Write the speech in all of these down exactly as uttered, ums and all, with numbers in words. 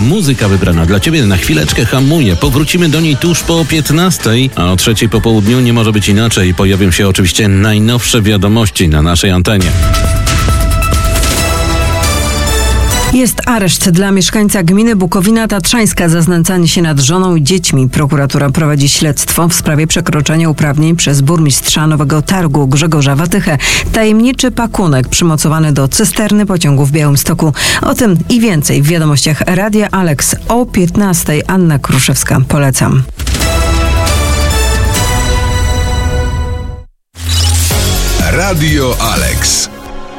muzyka wybrana dla Ciebie na chwileczkę hamuje. Powrócimy do niej tuż po piętnastej, a o trzeciej po południu nie może być inaczej. Pojawią się oczywiście najnowsze wiadomości na naszej antenie. Jest areszt dla mieszkańca gminy Bukowina Tatrzańska za znęcanie się nad żoną i dziećmi. Prokuratura prowadzi śledztwo w sprawie przekroczenia uprawnień przez burmistrza Nowego Targu Grzegorza Watychę. Tajemniczy pakunek przymocowany do cysterny pociągu w Białymstoku. O tym i więcej w wiadomościach Radia Alex o piętnastej. Anna Kruszewska. Polecam. Radio Alex.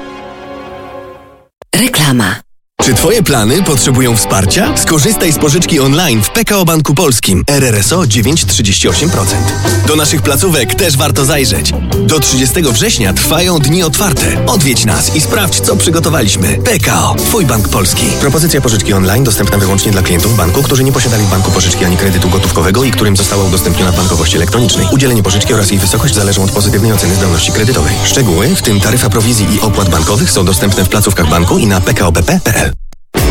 Reklama. Czy Twoje plany potrzebują wsparcia? Skorzystaj z pożyczki online w P K O Banku Polskim. R R S O dziewięć przecinek trzydzieści osiem procent. Do naszych placówek też warto zajrzeć. Do trzydziestego września trwają dni otwarte. Odwiedź nas i sprawdź, co przygotowaliśmy. P K O. Twój bank polski. Propozycja pożyczki online dostępna wyłącznie dla klientów banku, którzy nie posiadali w banku pożyczki ani kredytu gotówkowego i którym została udostępniona w bankowości elektronicznej. Udzielenie pożyczki oraz jej wysokość zależą od pozytywnej oceny zdolności kredytowej. Szczegóły, w tym taryfa prowizji i opłat bankowych, są dostępne w placówkach banku i na p k o b p kropka p l.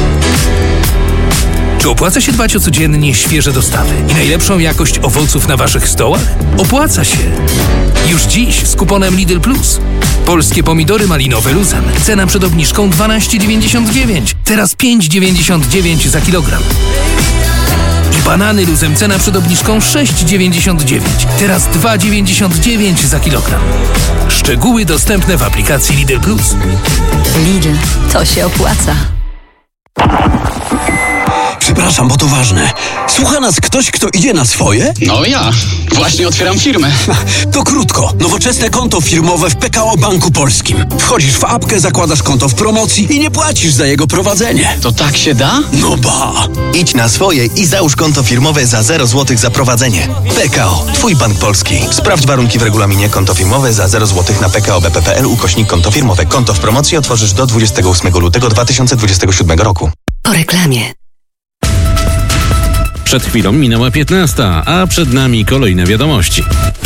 Czy opłaca się dbać o codziennie świeże dostawy i najlepszą jakość owoców na Waszych stołach? Opłaca się! Już dziś z kuponem Lidl Plus. Polskie pomidory malinowe luzem. Cena przed obniżką dwanaście dziewięćdziesiąt dziewięć. Teraz pięć dziewięćdziesiąt dziewięć za kilogram. I banany luzem. Cena przed obniżką sześć dziewięćdziesiąt dziewięć. Teraz dwa dziewięćdziesiąt dziewięć za kilogram. Szczegóły dostępne w aplikacji Lidl Plus. Lidl, to się opłaca. Przepraszam, bo to ważne. Słucha nas ktoś, kto idzie na swoje? No ja. Właśnie otwieram firmę. To krótko. Nowoczesne konto firmowe w P K O Banku Polskim. Wchodzisz w apkę, zakładasz konto w promocji i nie płacisz za jego prowadzenie. To tak się da? No ba! Idź na swoje i załóż konto firmowe za zero złotych za prowadzenie. P K O. Twój bank polski. Sprawdź warunki w regulaminie. Konto firmowe za zero złotych na p k o b p kropka p l ukośnik konto firmowe. Konto w promocji otworzysz do dwudziestego ósmego lutego dwa tysiące dwudziestego siódmego roku. Po reklamie. Przed chwilą minęła piętnasta, a przed nami kolejne wiadomości.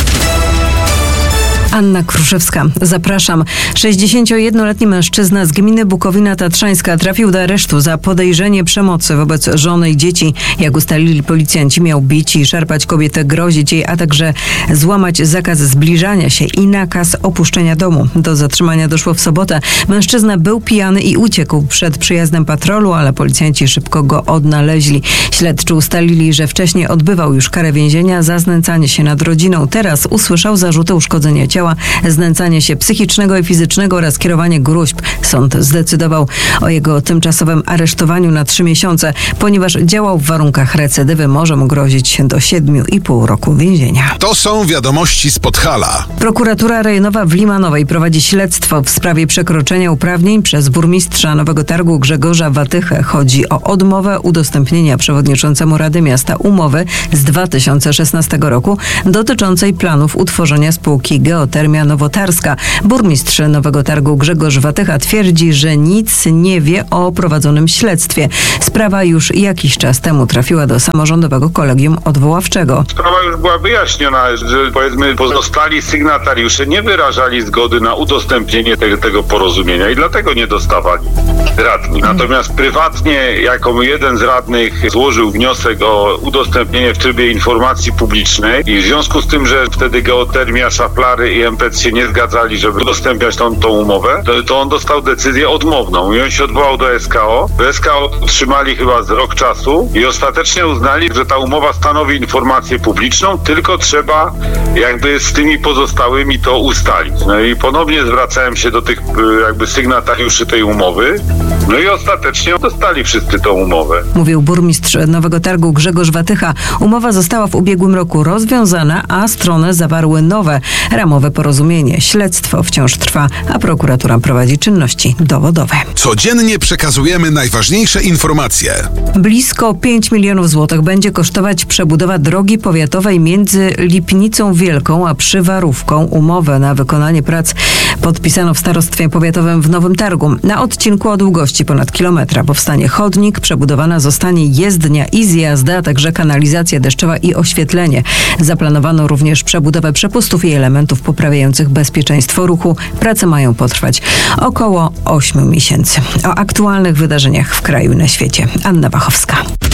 Anna Kruszewska. Zapraszam. sześćdziesięciojednoletni mężczyzna z gminy Bukowina Tatrzańska trafił do aresztu za podejrzenie przemocy wobec żony i dzieci. Jak ustalili policjanci, miał bić i szarpać kobietę, grozić jej, a także złamać zakaz zbliżania się i nakaz opuszczenia domu. Do zatrzymania doszło w sobotę. Mężczyzna był pijany i uciekł przed przyjazdem patrolu, ale policjanci szybko go odnaleźli. Śledczy ustalili, że wcześniej odbywał już karę więzienia za znęcanie się nad rodziną. Teraz usłyszał zarzuty uszkodzenia ciała, znęcanie się psychicznego i fizycznego oraz kierowanie gróźb. Sąd zdecydował o jego tymczasowym aresztowaniu na trzy miesiące. Ponieważ działał w warunkach recydywy, może mu grozić do siedmiu i pół roku więzienia. To są wiadomości z Podhala. Prokuratura rejonowa w Limanowej prowadzi śledztwo w sprawie przekroczenia uprawnień przez burmistrza Nowego Targu Grzegorza Watychę. Chodzi o odmowę udostępnienia przewodniczącemu Rady Miasta umowy z dwa tysiące szesnastego roku dotyczącej planów utworzenia spółki Geotermia Nowotarska. Burmistrz Nowego Targu Grzegorz Watycha twierdzi, że nic nie wie o prowadzonym śledztwie. Sprawa już jakiś czas temu trafiła do samorządowego kolegium odwoławczego. Sprawa już była wyjaśniona, że powiedzmy pozostali sygnatariusze nie wyrażali zgody na udostępnienie tego, tego porozumienia i dlatego nie dostawali radni. Natomiast prywatnie, jako jeden z radnych złożył wniosek o udostępnienie w trybie informacji publicznej i w związku z tym, że wtedy Geotermia, Szaflary i M P C się nie zgadzali, żeby udostępniać tą, tą umowę, to, to on dostał decyzję odmowną i on się odwołał do S K O. Do S K O trzymali chyba z rok czasu i ostatecznie uznali, że ta umowa stanowi informację publiczną, tylko trzeba jakby z tymi pozostałymi to ustalić. No i ponownie zwracałem się do tych jakby sygnatariuszy tej umowy, no i ostatecznie dostali wszyscy tą umowę. Mówił burmistrz Nowego Targu Grzegorz Watycha. Umowa została w ubiegłym roku rozwiązana, a strony zawarły nowe ramowe porozumienie. Śledztwo wciąż trwa, a prokuratura prowadzi czynności dowodowe. Codziennie przekazujemy najważniejsze informacje. Blisko pięć milionów złotych będzie kosztować przebudowa drogi powiatowej między Lipnicą Wielką a Przywarówką. Umowę na wykonanie prac podpisano w starostwie powiatowym w Nowym Targu. Na odcinku o długości ponad kilometra powstanie chodnik, przebudowana zostanie jezdnia i zjazdy, a także kanalizacja deszczowa i oświetlenie. Zaplanowano również przebudowę przepustów i elementów poprawiających bezpieczeństwo ruchu. Prace mają potrwać około ośmiu miesięcy. O aktualnych wydarzeniach w kraju i na świecie. Anna Wachowska.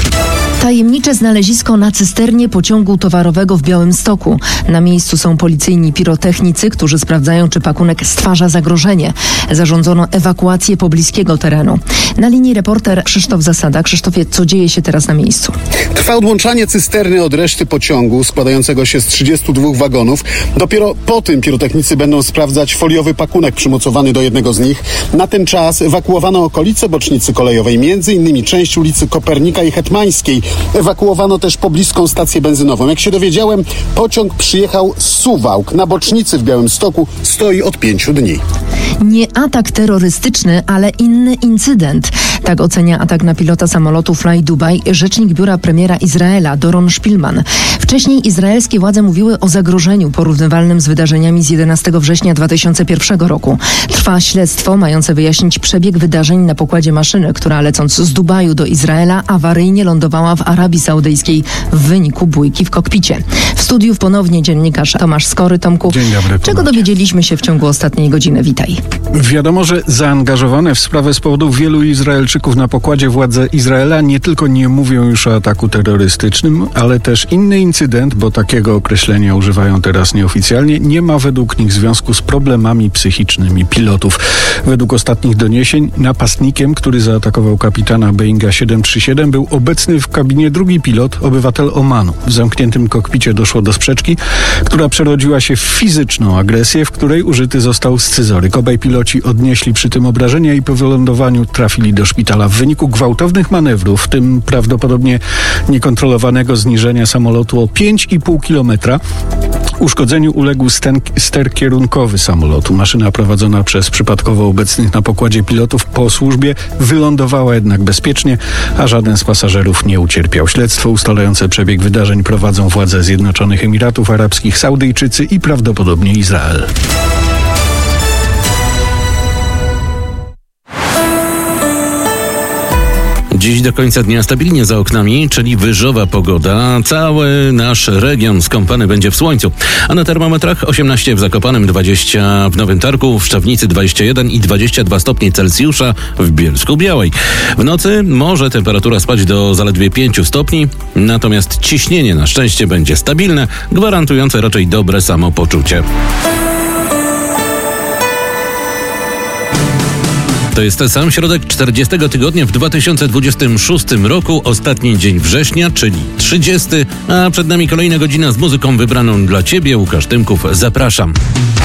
Tajemnicze znalezisko na cysternie pociągu towarowego w Białymstoku. Na miejscu są policyjni pirotechnicy, którzy sprawdzają, czy pakunek stwarza zagrożenie. Zarządzono ewakuację pobliskiego terenu. Na linii reporter Krzysztof Zasada. Krzysztofie, co dzieje się teraz na miejscu? Trwa odłączanie cysterny od reszty pociągu składającego się z trzydziestu dwóch wagonów. Dopiero po tym pirotechnicy będą sprawdzać foliowy pakunek przymocowany do jednego z nich. Na ten czas ewakuowano okolice bocznicy kolejowej, między innymi część ulicy Kopernika i Hetmańskiej. Ewakuowano też pobliską stację benzynową. Jak się dowiedziałem, pociąg przyjechał z Suwałk. Na bocznicy w Białymstoku stoi od pięciu dni. Nie atak terrorystyczny, ale inny incydent. Tak ocenia atak na pilota samolotu Fly Dubai rzecznik biura premiera Izraela Doron Szpilman. Wcześniej izraelskie władze mówiły o zagrożeniu porównywalnym z wydarzeniami z jedenastego września dwa tysiące pierwszego roku. Trwa śledztwo mające wyjaśnić przebieg wydarzeń na pokładzie maszyny, która lecąc z Dubaju do Izraela awaryjnie lądowała w Arabii Saudyjskiej w wyniku bójki w kokpicie. W studiu ponownie dziennikarz Tomasz Skory. Tomku, Dzień dobry, czego dowiedzieliśmy się w ciągu ostatniej godziny? Witaj. Wiadomo, że zaangażowane w sprawę z powodu wielu Izraelczyków na pokładzie władze Izraela nie tylko nie mówią już o ataku terrorystycznym, ale też inny incydent, bo takiego określenia używają teraz nieoficjalnie, nie ma według nich związku z problemami psychicznymi pilotów. Według ostatnich doniesień napastnikiem, który zaatakował kapitana Boeinga siedem trzy siedem, był obecny w kabinie drugi pilot, obywatel Omanu. W zamkniętym kokpicie doszło do sprzeczki, która przerodziła się w fizyczną agresję, w której użyty został scyzoryk. Obaj piloci odnieśli przy tym obrażenia i po wylądowaniu trafili do szpitala. W wyniku gwałtownych manewrów, w tym prawdopodobnie niekontrolowanego zniżenia samolotu o pięć i pół kilometra, uszkodzeniu uległ sten, ster kierunkowy samolotu. Maszyna prowadzona przez przypadkowo obecnych na pokładzie pilotów po służbie wylądowała jednak bezpiecznie, a żaden z pasażerów nie ucierpiał. Śledztwo ustalające przebieg wydarzeń prowadzą władze Zjednoczonych Emiratów Arabskich, Saudyjczycy i prawdopodobnie Izrael. Dziś do końca dnia stabilnie za oknami, czyli wyżowa pogoda. Cały nasz region skąpany będzie w słońcu. A na termometrach osiemnaście w Zakopanem, dwadzieścia w Nowym Targu, w Szczawnicy dwadzieścia jeden i dwadzieścia dwa stopnie Celsjusza w Bielsku-Białej. W nocy może temperatura spać do zaledwie pięciu stopni, natomiast ciśnienie na szczęście będzie stabilne, gwarantujące raczej dobre samopoczucie. To jest ten sam środek czterdziestego tygodnia w dwa tysiące dwudziestym szóstym roku, ostatni dzień września, czyli trzydziesty, a przed nami kolejna godzina z muzyką wybraną dla Ciebie. Łukasz Tymków, zapraszam.